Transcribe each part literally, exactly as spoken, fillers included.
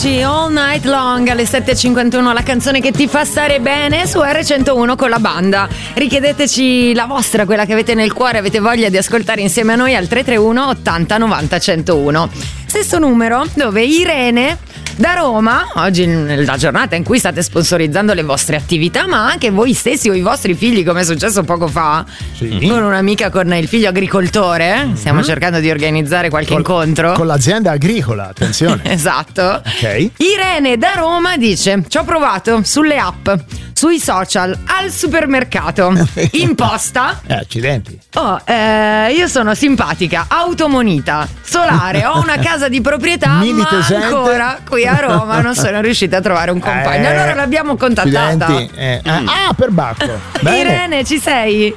Avicii, All Night Long alle sette e cinquantuno, la canzone che ti fa stare bene su erre centouno con la banda. Richiedeteci la vostra, quella che avete nel cuore, avete voglia di ascoltare insieme a noi al tre tre uno ottanta novanta centouno. Stesso numero dove Irene da Roma, oggi nella giornata in cui state sponsorizzando le vostre attività, ma anche voi stessi o i vostri figli, come è successo poco fa, sì, con un'amica con il figlio agricoltore. Stiamo mm-hmm. cercando di organizzare qualche con, incontro con l'azienda agricola, attenzione. Esatto. Ok. Irene da Roma dice: ci ho provato sulle app, sui social, al supermercato, in posta. Eh, accidenti. Oh, eh, io sono simpatica, automonita, solare, ho una casa di proprietà, Milite ma gente. ancora qui a Roma non sono riuscita a trovare un compagno. Eh, allora l'abbiamo contattata. Eh. Mm. Ah, per Bacco. Bene. Irene, ci sei?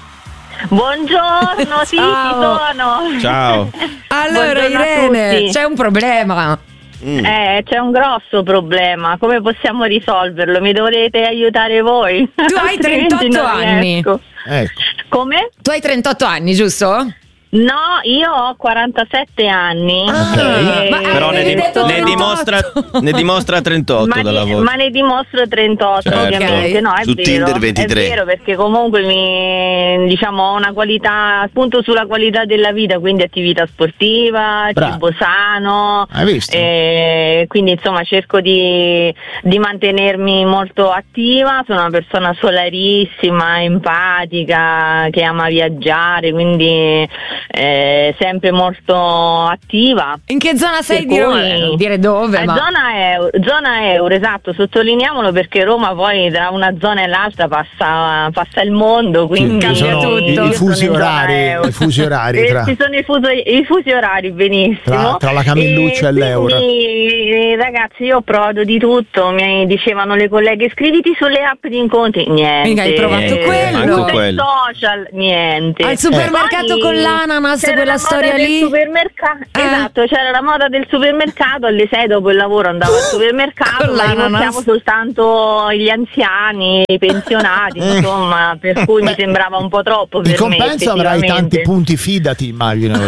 Buongiorno, sì, Ciao. ci sono. Ciao. Allora, Buongiorno Irene, c'è un problema. Mm. Eh, c'è un grosso problema. Come possiamo risolverlo? Mi dovrete aiutare voi. Tu hai trentotto anni. Ecco. Come? Tu hai trentotto anni, giusto? No, io ho quarantasette anni. Ah, e... ma Però ne, dim- ne dimostra ne dimostra trentotto ma, dalla ne, voce. ma ne dimostro trentotto, Certo. ovviamente. No, è Su vero, Tinder ventitré. È vero, perché comunque mi, diciamo, ho una qualità, punto sulla qualità della vita, quindi attività sportiva, Bravo. cibo sano. Hai visto? E quindi insomma cerco di, di mantenermi molto attiva. Sono una persona solarissima, empatica, che ama viaggiare, quindi eh, sempre molto attiva. In che zona sei Per di Roma? cui- Non dire dove, Eh, ma zona, euro, zona euro, esatto, sottolineiamolo perché Roma poi tra una zona e l'altra passa, passa il mondo, quindi Ci cambia sono tutto. i, i Io fusi sono in zona orari, euro. i fusi orari Eh, tra, ci sono i, fuso- i fusi orari, benissimo. tra, tra la Camilluccia e, l'euro. Quindi, ragazzi, io ho provato di tutto. Mi dicevano le colleghe: iscriviti sulle app di incontri. Niente. Mica hai provato Eh, quello? Manco sui quello. social, niente. al supermercato Poi con l'ananas, c'era quella la moda storia del lì. supermercato. Eh. Esatto, c'era la moda del supermercato. Alle sei dopo il lavoro andavo al supermercato, Con ma l'ananas. rimorchiamo soltanto gli anziani, i pensionati, insomma, per cui mi sembrava un po' troppo In per me, compenso avrai tanti effettivamente. punti fidati, immagino.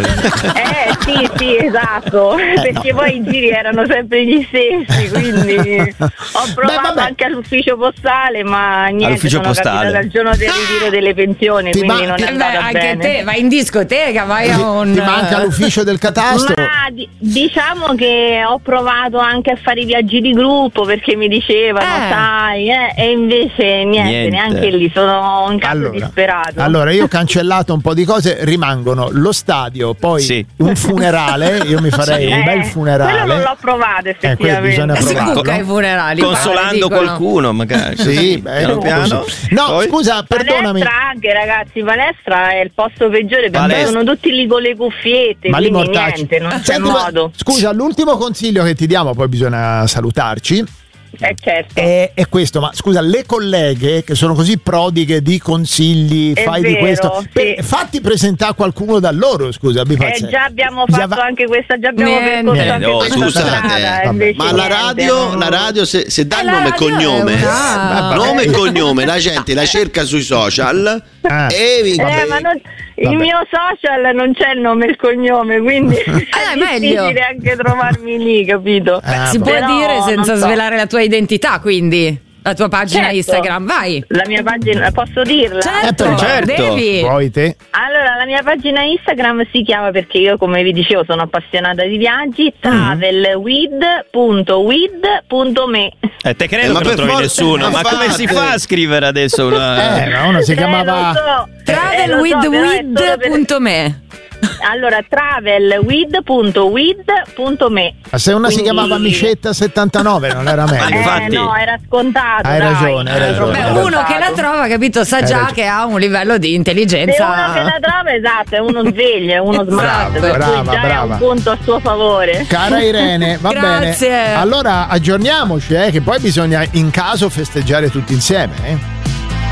Eh sì, sì, esatto, perché no. poi i giri erano sempre gli stessi, quindi ho provato vabbè. anche all'ufficio postale, ma niente, All'ufficio sono postale. capitata al giorno del ritiro delle pensioni, Ti quindi ma- non ti- è Eh beh, andata anche bene. te vai in discoteca, vai a un Ti manca l'ufficio del catastro. Ma di- diciamo che ho provato anche a fare i viaggi di gruppo perché mi dicevano, Eh. sai, eh, e invece niente, Niente. neanche lì, sono un caso Allora, disperato. allora, io ho cancellato un po' di cose, rimangono lo stadio, poi Sì. un funerale, io mi farei un Eh, bel funerale. quello non l'ho provato Eh, quello effettivamente. bisogna si provarlo. buca ai funerali. Consolando dicono. qualcuno, magari. Sì, Così, beh, piano piano. così. No, Poi? scusa, perdonami. Palestra anche, ragazzi, palestra è il posto peggiore perché Palestra. sono tutti lì con le cuffiette, Ma li quindi mortacci. niente, non c'è Senti, ma- modo. Scusa, l'ultimo consiglio che ti diamo, poi bisogna salutarci. Eh certo. È, è questo, ma scusa, le colleghe che sono così prodighe di consigli, È fai di vero, questo, sì. per- fatti presentare qualcuno da loro, scusa, abbi Eh, pazienza. già abbiamo Già fatto va- anche questa, già abbiamo Niente. percorso Eh, anche oh, questa scusate, strada, vabbè. invece Ma la niente, radio, non- la radio se, se dà Eh, il la nome e radio è cognome, una- Vabbè. nome e cognome, la gente la cerca sui social Ah. e vi- Eh, ma non- Vabbè. il mio social non c'è il nome e il cognome, quindi è è meglio. difficile anche trovarmi lì, capito? Ah, Si boh. può Però dire senza non so. svelare la tua identità, quindi la tua pagina Certo. Instagram, vai. La mia pagina, posso dirla? Certo, Eh, certo. devi. Poi te. Allora, la mia pagina Instagram si chiama, perché io come vi dicevo sono appassionata di viaggi, travelwith punto with punto me. Eh, te credo Eh, ma che non per trovi forza, nessuno, ma ma come si fate. fa a scrivere adesso una... Eh, ma uno si Eh, chiamava... lo so, travel eh, lo so, with però è solo with per- punto me. Allora, travelwith punto with punto me. Ma se una si Quindi- chiamava Micetta settantanove non era Ma meglio? Eh, infatti- no, era scontato. Hai dai, ragione, hai era ragione. troppo Beh, Vabbè. uno che la scontato. trova, capito, sa Hai già ragione. che ha un livello di Se intelligenza. uno che la trova, esatto, è uno sveglio, è uno smart, Esatto. per Brava, cui già brava. è un punto a suo favore. Cara Irene, va Grazie. bene. Allora aggiorniamoci, eh, che poi bisogna in caso festeggiare tutti insieme. Eh.